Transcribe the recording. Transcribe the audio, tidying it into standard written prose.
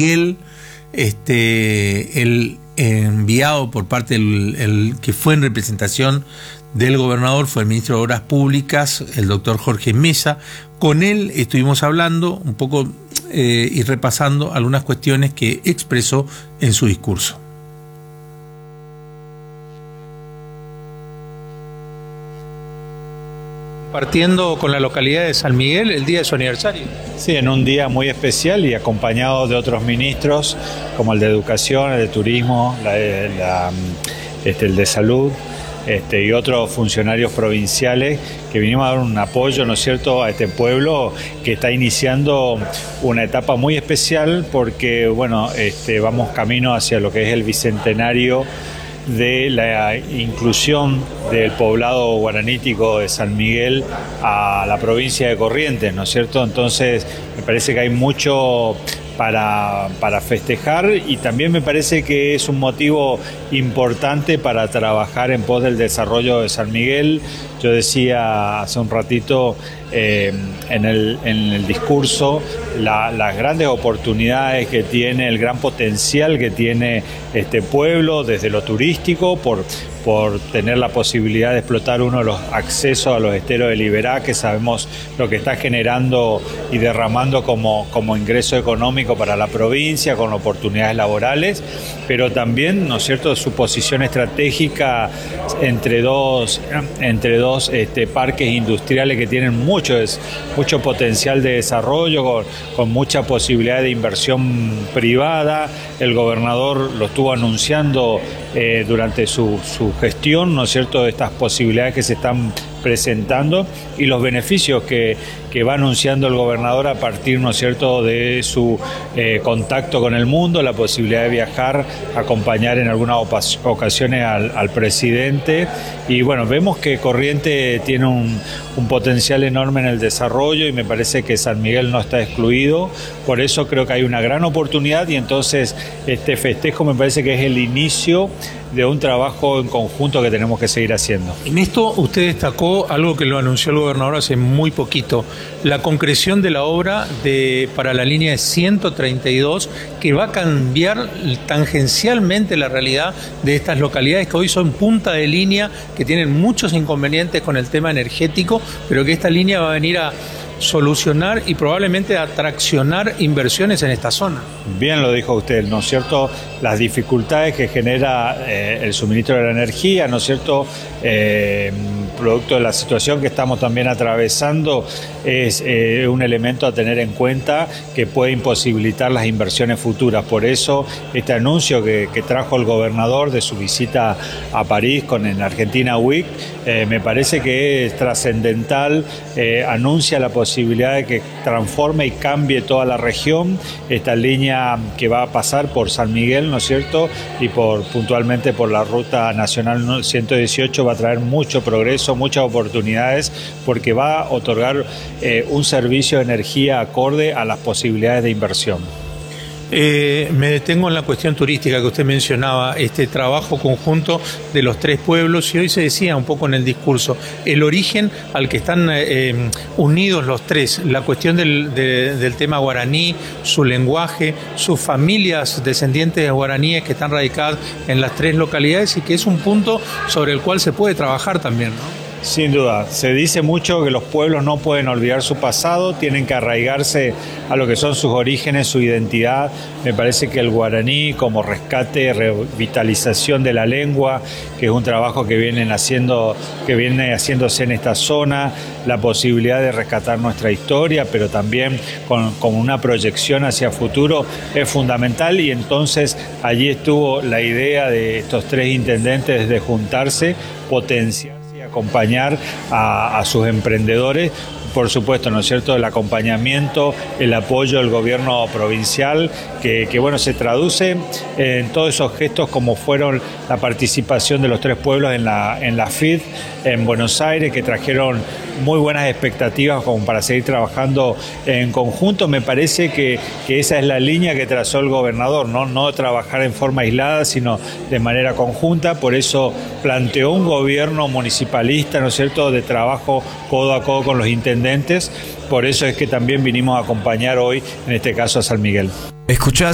Miguel, el enviado por parte el que fue en representación del gobernador fue el ministro de Obras Públicas, el doctor Jorge Mesa. Con él estuvimos hablando un poco y repasando algunas cuestiones que expresó en su discurso. Partiendo con la localidad de San Miguel, el día de su aniversario. Sí, en un día muy especial y acompañado de otros ministros, como el de Educación, el de Turismo, el de Salud, y otros funcionarios provinciales que vinimos a dar un apoyo, ¿no es cierto?, a este pueblo que está iniciando una etapa muy especial porque, bueno, vamos camino hacia lo que es el bicentenario de la inclusión del poblado guaranítico de San Miguel a la provincia de Corrientes, ¿no es cierto? Entonces me parece que hay mucho para festejar y también me parece que es un motivo importante para trabajar en pos del desarrollo de San Miguel. Yo decía hace un ratito en el discurso las grandes oportunidades que tiene, el gran potencial que tiene este pueblo desde lo turístico por tener la posibilidad de explotar uno de los accesos a los esteros de Liberá, que sabemos lo que está generando y derramando como ingreso económico para la provincia, con oportunidades laborales, pero también, ¿no es cierto?, su posición estratégica entre dos parques industriales que tienen mucho potencial de desarrollo, con mucha posibilidad de inversión privada. El gobernador lo estuvo anunciando durante su gestión, ¿no es cierto?, de estas posibilidades que se están presentando y los beneficios que va anunciando el gobernador a partir, ¿no es cierto?, de su contacto con el mundo, la posibilidad de viajar, acompañar en algunas ocasiones al presidente. Y bueno, vemos que Corrientes tiene un potencial enorme en el desarrollo y me parece que San Miguel no está excluido. Por eso creo que hay una gran oportunidad y entonces este festejo me parece que es el inicio de un trabajo en conjunto que tenemos que seguir haciendo. En esto usted destacó algo que lo anunció el gobernador hace muy poquito, la concreción de la obra para la línea de 132, que va a cambiar tangencialmente la realidad de estas localidades que hoy son punta de línea, que tienen muchos inconvenientes con el tema energético, pero que esta línea va a venir a solucionar y probablemente atraccionar inversiones en esta zona. Bien lo dijo usted, ¿no es cierto?, las dificultades que genera el suministro de la energía, ¿no es cierto?, producto de la situación que estamos también atravesando, es un elemento a tener en cuenta que puede imposibilitar las inversiones futuras. Por eso este anuncio que trajo el gobernador de su visita a París en Argentina Week, me parece que es trascendental, anuncia la posibilidad de que transforme y cambie toda la región, esta línea que va a pasar por San Miguel, ¿no es cierto?, y puntualmente por la Ruta Nacional 118 va a traer mucho progreso, muchas oportunidades, porque va a otorgar un servicio de energía acorde a las posibilidades de inversión. Me detengo en la cuestión turística que usted mencionaba, este trabajo conjunto de los tres pueblos, y hoy se decía un poco en el discurso, el origen al que están unidos los tres, la cuestión del tema guaraní, su lenguaje, sus familias descendientes de guaraníes que están radicadas en las tres localidades y que es un punto sobre el cual se puede trabajar también, ¿no? Sin duda, se dice mucho que los pueblos no pueden olvidar su pasado, tienen que arraigarse a lo que son sus orígenes, su identidad. Me parece que el guaraní como rescate, revitalización de la lengua, que es un trabajo que viene haciéndose en esta zona, la posibilidad de rescatar nuestra historia, pero también con una proyección hacia futuro es fundamental, y entonces allí estuvo la idea de estos tres intendentes de juntarse, potenciar, acompañar a sus emprendedores, por supuesto, ¿no es cierto?, el acompañamiento, el apoyo del gobierno provincial, que bueno, se traduce en todos esos gestos como fueron la participación de los tres pueblos en la FIT en Buenos Aires, que trajeron muy buenas expectativas como para seguir trabajando en conjunto. Me parece que esa es la línea que trazó el gobernador, no trabajar en forma aislada, sino de manera conjunta. Por eso planteó un gobierno municipalista, ¿no es cierto?, de trabajo codo a codo con los intendentes. Por eso es que también vinimos a acompañar hoy, en este caso, a San Miguel. Escuchás